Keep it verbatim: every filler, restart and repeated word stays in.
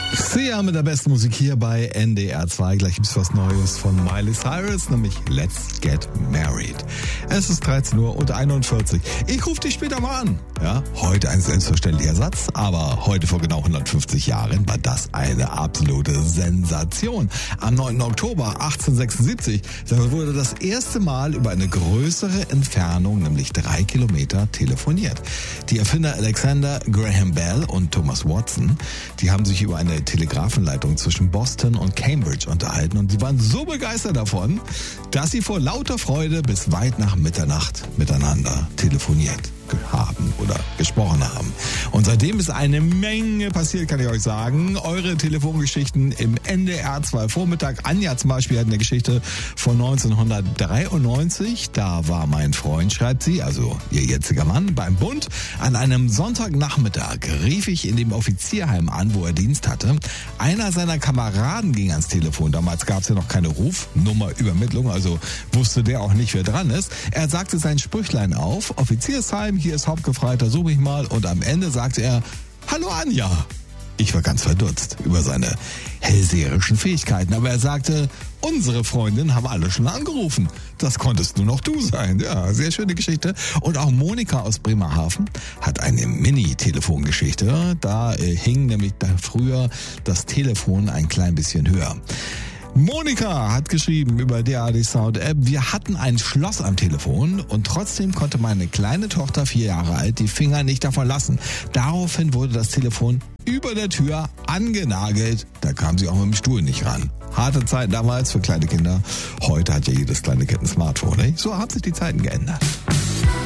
Sia mit der besten Musik hier bei N D R zwei. Gleich gibt's was Neues von Miley Cyrus, nämlich Let's Get Married. Es ist dreizehn Uhr und einundvierzig. Ich rufe dich später mal an. Ja, heute ein selbstverständlicher Satz, aber heute vor genau hundertfünfzig Jahren war das eine absolute Sensation. Am neunten Oktober achtzehnhundertsechsundsiebzig wurde das erste Mal über eine größere Entfernung, nämlich drei Kilometer, telefoniert. Die Erfinder Alexander Graham Bell und Thomas Watson, die haben sich über eine Telegrafenleitung zwischen Boston und Cambridge unterhalten und sie waren so begeistert davon, dass sie vor lauter Freude bis weit nach Mitternacht miteinander telefoniert haben oder gesprochen haben. Und seitdem ist eine Menge passiert, kann ich euch sagen. Eure Telefongeschichten im N D R zwei Vormittag. Anja zum Beispiel hat eine Geschichte von neunzehnhundertdreiundneunzig. Da war mein Freund, schreibt sie, also ihr jetziger Mann, beim Bund. An einem Sonntagnachmittag rief ich in dem Offizierheim an, wo er Dienst hatte. Einer seiner Kameraden ging ans Telefon. Damals gab es ja noch keine Rufnummerübermittlung, also wusste der auch nicht, wer dran ist. Er sagte sein Sprüchlein auf: Offiziersheim, hier ist Hauptgefreiter, such mich mal. Und am Ende sagte er: Hallo Anja. Ich war ganz verdutzt über seine hellseherischen Fähigkeiten, aber er sagte: Unsere Freundinnen haben alle schon angerufen. Das konntest nur noch du sein. Ja, sehr schöne Geschichte. Und auch Monika aus Bremerhaven hat eine Mini-Telefongeschichte. Da äh, hing nämlich da früher das Telefon ein klein bisschen höher. Monika hat geschrieben über D A D Sound App: Wir hatten ein Schloss am Telefon und trotzdem konnte meine kleine Tochter, vier Jahre alt, die Finger nicht davon lassen. Daraufhin wurde das Telefon über der Tür angenagelt. Da kam sie auch mit dem Stuhl nicht ran. Harte Zeit damals für kleine Kinder. Heute hat ja jedes kleine Kind ein Smartphone. Nicht? So haben sich die Zeiten geändert.